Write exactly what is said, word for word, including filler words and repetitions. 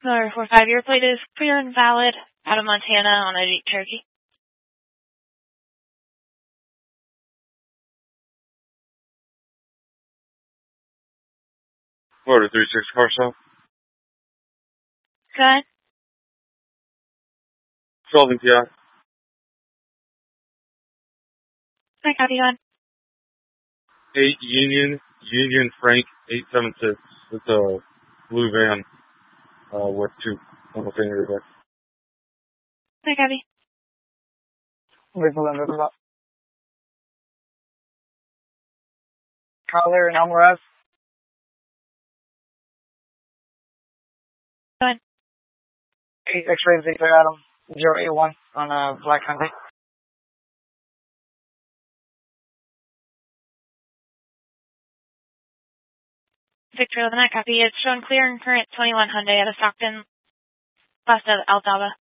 Number four five, your plate is clear and valid out of Montana on a Jeep Cherokee. Florida three six car shop. Go ahead. Sheldon P I. I copy on. eight Union, Union Frank eight seven six. It's a blue van uh, with two simultaneous airbags. I copy. Vehicle under the Collar and Almaraz. Go ahead. eight X-ray Victor Adam zero eight one on a black Hyundai. Victor, the night copy. It's showing clear and current twenty-one Hyundai out of Stockton, west of Altaba.